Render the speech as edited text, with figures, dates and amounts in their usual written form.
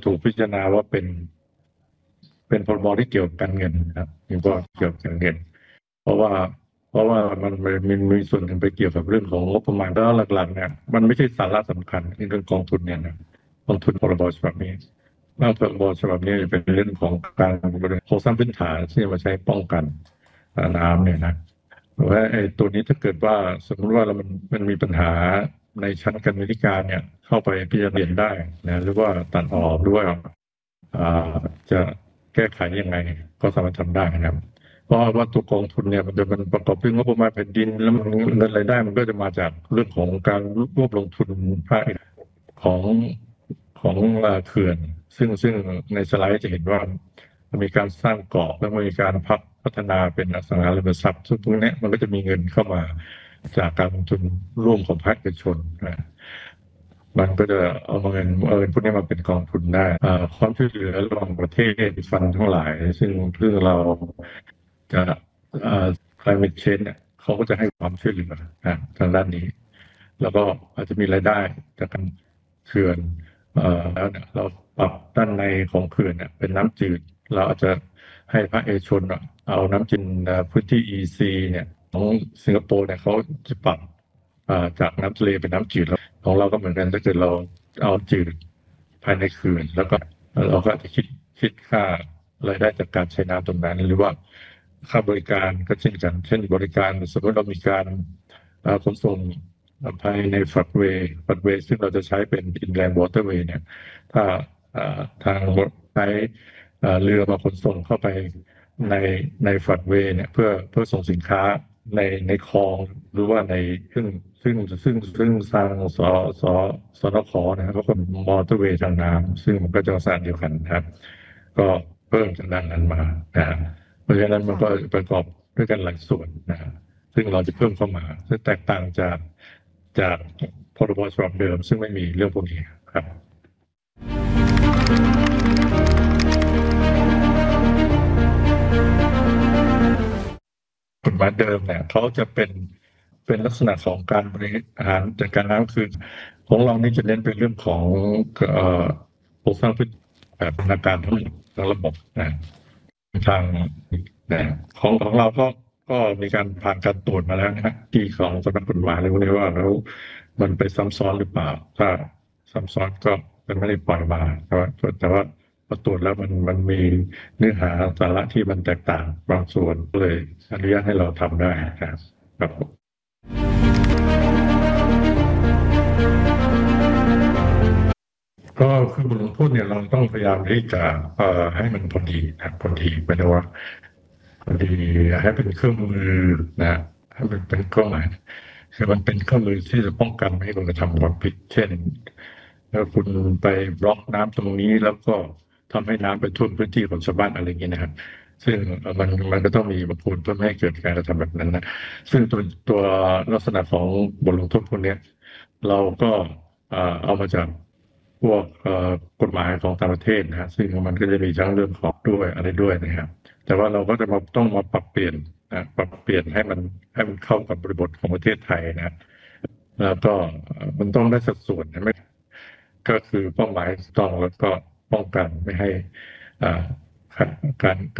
ถูกพิจารณาว่าเป็นพรบที่เกี่ยวกับการเงินครับมีพรบเกี่ยวกับการเงินเพราะว่ามันมีส่วนหนึ่งไปเกี่ยวกับเรื่องของงบประมาณแล้วหลักๆเนี่ยมันไม่ใช่สาระสำคัญในเรื่องกองทุนเนี่ยนะกองทุนพรบฉบับนี้ร่างพรบฉบับนี้จะเป็นเรื่องของการบริหารโครงสร้างพื้นฐานที่จะมาใช้ป้องกันน้ำเนี่ยนะว่าไอ้ตัวนี้ถ้าเกิดว่าสมมติว่ามันมีปัญหาในชั้นกรรมาธิการเนี่ยเข้าไปพิจารณาได้นะหรือว่าตัดออกหรือว่าจะแก้ไขยังไงก็สามารถทำได้นะครับเพราะว่าตัวกองทุนเนี่ยมันประกอบด้วยงบประมาณแผ่นดินแล้วมันเงินรายได้มันก็จะมาจากเรื่องของการรวบลงทุนภาคของของเขื่อนซึ่งในสไลด์จะเห็นว่ามีการสร้างเกาะแล้วมีการพัฒนาเป็นอสังหาริมทรัพย์ซึ่งพวกนี้มันก็จะมีเงินเข้ามาจากการลงทุนร่วมของภาคเอกชนนะมันก็จะเอาเงินพวกนี้มาเป็นกองทุนได้ความช่วยเหลือระหว่างประเทศฟันทั้งหลายซึ่งเราจะclimate change เนี่ยเขาก็จะให้ความช่วยเหลือทางด้านนี้แล้วก็อาจจะมีรายได้จากการเขื่อนแล้วเนี่ยเราปรับด้านในของเขื่อนเนี่ยเป็นน้ำจืดเราอาจจะให้ภาคเอกชนเอาน้ำจืดพื้นที่ EC เนี่ยของสิงคโปร์เนี่ยเขาจะปรับจากน้ำทะเลเป็นน้ำจืดแล้วของเราก็เหมือนกันถ้าเกิดเราเอาจืดภายในเขื่อนแล้วก็เราก็จะคิดค่ารายได้จากการใช้น้ำตรงนั้นหรือว่าค่าบริการก็เช่นกันเช่นบริการสมมติเรามีการขนส่งภายในฝัดเวย์ซึ่งเราจะใช้เป็น inland waterway เนี่ยถ้าทางใช้เรือมาขนส่งเข้าไปในฝัดเวย์เนี่ยเพื่อส่งสินค้าในคลองหรือว่าในซึ่งทางสนขนะครับก็เป็นมอเตอร์เวย์ทางน้ำซึ่งมันก็จะสานเดียวกันนะครับก็เพิ่มจากด้านนั้นมานะครับเพราะฉะนั้นมันก็ประกอบด้วยกันหลายส่วนนะครับซึ่งเราจะเพิ่มเข้ามาซึ่งแตกต่างจากพรบฉบับเดิมซึ่งไม่มีเรื่องพวกนี้ครับกฎหมายเดิมเนี่ยเขาจะเป็นลักษณะของการบริหารจัดการน้ำคือของเรานี่จะเน้นเป็นเรื่องของโครงสร้างพื้นแบบธนาคารทั้งระบบนะทางนะของเราก็มีการผ่านการตรวจมาแล้วนะที่ของสำนักกฎหมายเลยว่าแล้วมันไปซ้ำซ้อนหรือเปล่าถ้าซ้ำซ้อนก็ไม่ได้ปล่อยมาแต่ว่าพอตรวจแล้วมันมีเนื้อหาสาระที่มันแตกต่างบางส่วนเลยอนุญาตให้เราทำได้ครับก็คือบทลงโทษเนี่ยเราต้องพยายามที่จะให้มันพอดีนะพอดีไม่ได้ว่าพอดีให้เป็นเครื่องมือนะให้มันเป็นเครื่องหมายคือมันเป็นเครื่องมือที่จะป้องกันไม่ให้คนกระทำความผิดเช่นถ้าคุณไปบล็อกน้ำตรงนี้แล้วก็ทำให้น้ำไปท่วมพื้นที่ของชาวบ้านอะไรอย่างเงี้ยนะครับซึ่งมันก็ต้องมีบางคนเพื่อไม่ให้เกิดการกระทำแบบนั้นนะซึ่งตัวลักษณะของบทลงโทษพวกนี้เราก็เอามาจากพวกกฎหมายของต่างประเทศนะฮะซึ่งมันก็จะมีทั้งเรื่องของด้วยอะไรด้วยนะครับแต่ว่าเราก็จะต้องมาปรับเปลี่ยนปรับเปลี่ยนให้มันเข้ากับบริบทของประเทศไทยนะแล้วก็มันต้องได้สัดส่วนใช่ไหมก็คือเป้าหมายต้องแล้วก็ป้องกันไม่ให้อ่าการ